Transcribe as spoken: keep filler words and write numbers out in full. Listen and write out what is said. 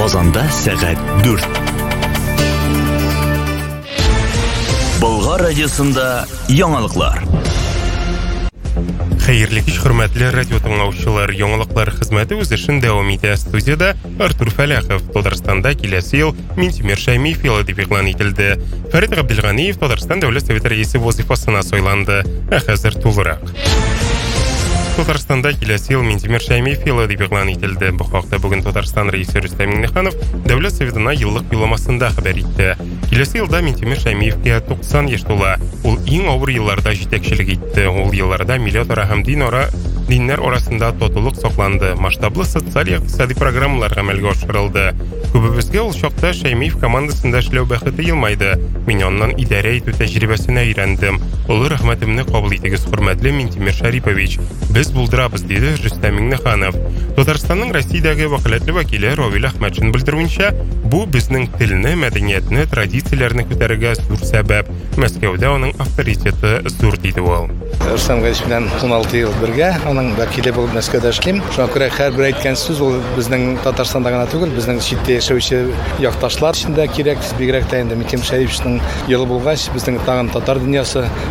Казанда сәгать дүрт. Болгар радиосында яңалыклар. Хәерле кич, хөрмәтле радио тыңлаучылар, яңалыклар хезмәте үз эшен дәвам итә. Студияда Артур Фәләхов. Татарстанда киләсе ел Минтимер Шәймиев елы дип игълан ителде. Фәрит Габделганиев Татарстан дәүләт советы рәисе вазифасына сайланды. Ә хәзер тулырак. Татарстанда киләсе ел Минтимер Шәймиев елы дип игълан ителде. Бу хакта бүген Татарстан рәисе Рөстәм Миңнеханов дәүләт советына еллык юлламасында хәбәр итте. Киләсе елда Минтимер Шәймиевкә туксан яшь тула. Ул иң авыр елларда җитәкчелек итте. Ул елларда милләт ара һәм дин ара диннәр арасында татулык сакланды. Масштаблы социаль-икътисади программалар гамәлгә ашырылды. Күбебезгә ул чакта Шәймиев командасында эшләү бәхете елмайды. Мин аннан идарә итү тәҗрибәсенә өйрәндем. Улы рәхмәтемне кабул итегез, хөрмәтле Минтимер Шәрипович. Без булдырабыз, диде Рөстәм Миңнеханов. Татарстанның Россиядәге вәкаләтле вәкиле Равил Әхмәтшин белдерүенчә, бу безнең телне, мәдәниятне, традицияләрне күтәрергә зур сәбәп. Мәскәүдә аның авторитеты зур, диде ул. Рөстәм Гайш белән ун алты ел бергә, аның вәкиле булып Мәскәүдә эшлим. Шуңа күрә һәрбер әйткән сүз ул безнең Татарстанда гына түгел, безнең читтә яшәүче якташлар өчен дә кирәк. Бигрәк тә инде Минтимер Шәриповичның елы булгач, безнең тагын татар дөньясы